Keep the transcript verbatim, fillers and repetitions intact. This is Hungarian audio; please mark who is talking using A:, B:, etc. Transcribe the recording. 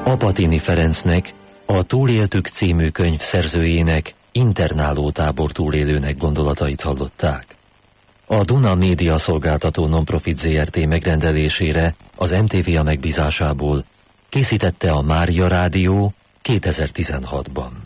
A: Apatini Ferencnek, a Túléltük című könyv szerzőjének, internálótábor túlélőnek gondolatait hallották. A Duna Média Szolgáltató Nonprofit zé er té megrendelésére az em té vé á megbízásából készítette a Mária Rádió kétezer-tizenhatban.